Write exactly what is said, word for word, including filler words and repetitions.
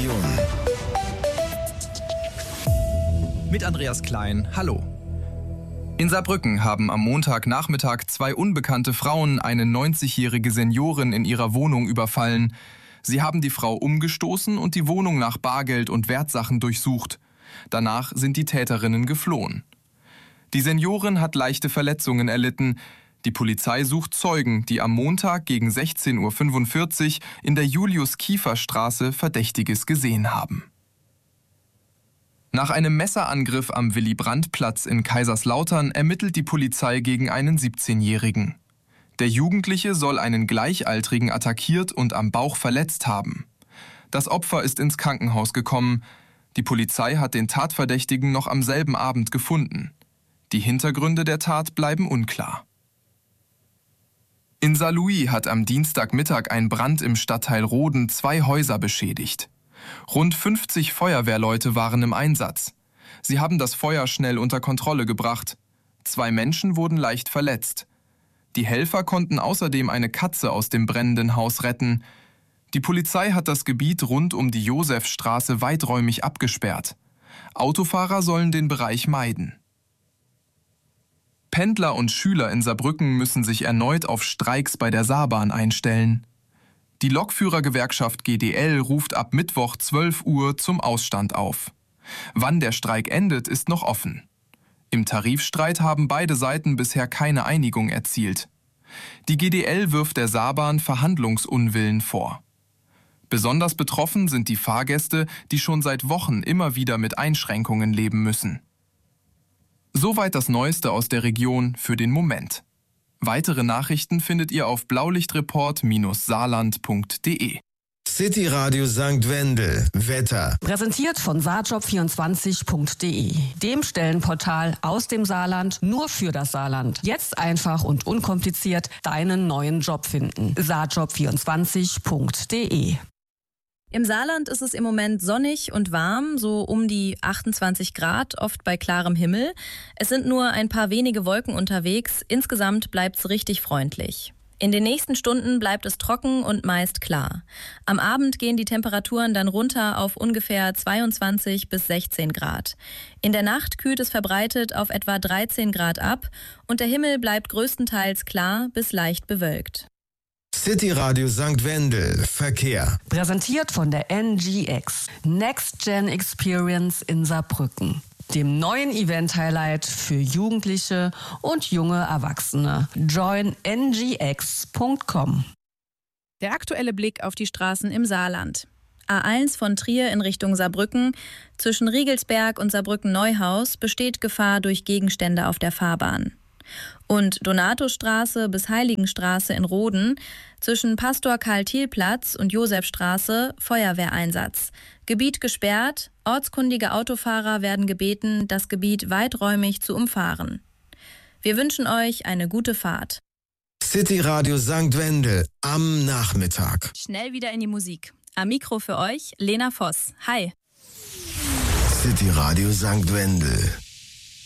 Informationen. Mit Andreas Klein, hallo. In Saarbrücken haben am Montagnachmittag zwei unbekannte Frauen eine neunzigjährige Seniorin in ihrer Wohnung überfallen. Sie haben die Frau umgestoßen und die Wohnung nach Bargeld und Wertsachen durchsucht. Danach sind die Täterinnen geflohen. Die Seniorin hat leichte Verletzungen erlitten. Die Polizei sucht Zeugen, die am Montag gegen sechzehn Uhr fünfundvierzig in der Julius-Kiefer-Straße Verdächtiges gesehen haben. Nach einem Messerangriff am Willy-Brandt-Platz in Kaiserslautern ermittelt die Polizei gegen einen siebzehnjährigen. Der Jugendliche soll einen Gleichaltrigen attackiert und am Bauch verletzt haben. Das Opfer ist ins Krankenhaus gekommen. Die Polizei hat den Tatverdächtigen noch am selben Abend gefunden. Die Hintergründe der Tat bleiben unklar. In Saarlouis hat am Dienstagmittag ein Brand im Stadtteil Roden zwei Häuser beschädigt. Rund fünfzig Feuerwehrleute waren im Einsatz. Sie haben das Feuer schnell unter Kontrolle gebracht. Zwei Menschen wurden leicht verletzt. Die Helfer konnten außerdem eine Katze aus dem brennenden Haus retten. Die Polizei hat das Gebiet rund um die Josefstraße weiträumig abgesperrt. Autofahrer sollen den Bereich meiden. Pendler und Schüler in Saarbrücken müssen sich erneut auf Streiks bei der Saarbahn einstellen. Die Lokführergewerkschaft G D L ruft ab Mittwoch zwölf Uhr zum Ausstand auf. Wann der Streik endet, ist noch offen. Im Tarifstreit haben beide Seiten bisher keine Einigung erzielt. Die G D L wirft der Saarbahn Verhandlungsunwillen vor. Besonders betroffen sind die Fahrgäste, die schon seit Wochen immer wieder mit Einschränkungen leben müssen. Soweit das Neueste aus der Region für den Moment. Weitere Nachrichten findet ihr auf blaulichtreport Saarland punkt de. City Radio Sankt Wendel. Wetter. Präsentiert von saarjob vierundzwanzig punkt de, dem Stellenportal aus dem Saarland nur für das Saarland. Jetzt einfach und unkompliziert deinen neuen Job finden. saarjob vierundzwanzig punkt de. Im Saarland ist es im Moment sonnig und warm, so um die achtundzwanzig Grad, oft bei klarem Himmel. Es sind nur ein paar wenige Wolken unterwegs. Insgesamt bleibt es richtig freundlich. In den nächsten Stunden bleibt es trocken und meist klar. Am Abend gehen die Temperaturen dann runter auf ungefähr zweiundzwanzig bis sechzehn Grad. In der Nacht kühlt es verbreitet auf etwa dreizehn Grad ab und der Himmel bleibt größtenteils klar bis leicht bewölkt. City Radio Sankt Wendel. Verkehr. Präsentiert von der N G X, Next Gen Experience in Saarbrücken, dem neuen Event-Highlight für Jugendliche und junge Erwachsene. join n g x punkt com. Der aktuelle Blick auf die Straßen im Saarland. A eins von Trier in Richtung Saarbrücken. Zwischen Riegelsberg und Saarbrücken-Neuhaus besteht Gefahr durch Gegenstände auf der Fahrbahn. Und Donatostraße bis Heiligenstraße in Roden, zwischen Pastor-Karl-Thiel-Platz und Josefstraße Feuerwehreinsatz. Gebiet gesperrt, ortskundige Autofahrer werden gebeten, das Gebiet weiträumig zu umfahren. Wir wünschen euch eine gute Fahrt. City Radio Sankt Wendel am Nachmittag. Schnell wieder in die Musik. Am Mikro für euch Lena Voss. Hi. City Radio Sankt Wendel.